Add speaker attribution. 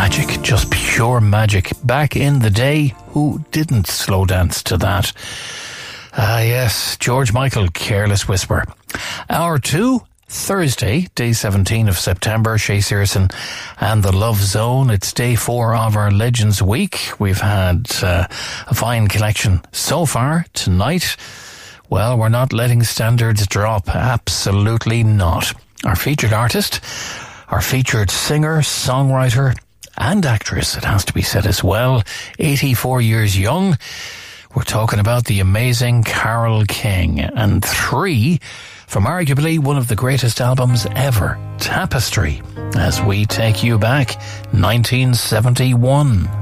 Speaker 1: magic, just pure magic. Back in the day, who didn't slow dance to that? Yes, George Michael, Careless Whisper. Hour 2, Thursday, day 17 of September, Shay Searson and the Love Zone. It's day 4 of our Legends Week. We've had a fine collection so far. Tonight, well, we're not letting standards drop. Absolutely not. Our featured artist, our featured singer, songwriter and actress, it has to be said as well, 84 years young. We're talking about the amazing Carole King, and 3 from arguably one of the greatest albums ever, Tapestry, as we take you back 1971.